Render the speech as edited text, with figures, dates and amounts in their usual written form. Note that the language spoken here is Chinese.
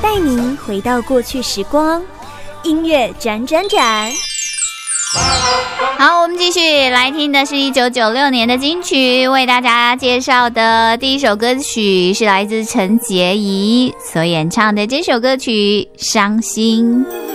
带您回到过去时光，音乐转转转。 好，我们继续来听的是1996年的金曲，为大家介绍的第一首歌曲是来自陈洁仪所演唱的这首歌曲《伤心》。